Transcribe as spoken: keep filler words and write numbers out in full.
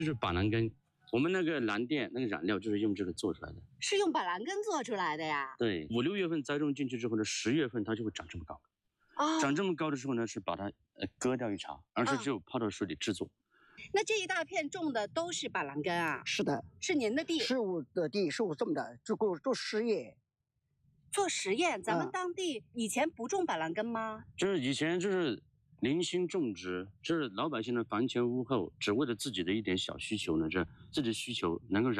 就是板蓝根。我们那个蓝靛那个染料就是用这个做出来的， 是用板蓝根做出来的呀？ 对，五六月份栽种进去之后呢，十月份它就会长这么高。哦，长这么高的时候呢，是把它呃割掉一茬，而是就泡到水里制作。哦， 那这一大片种的都是板蓝根啊？ 是的， 是您的地？ 是我的地，是我种的，做过做实验。 做实验，咱们当地以前不种板蓝根吗？ 就是以前就是零星种植，就是老百姓的房前屋后，只为了自己的一点小需求呢，这自己需求能够染。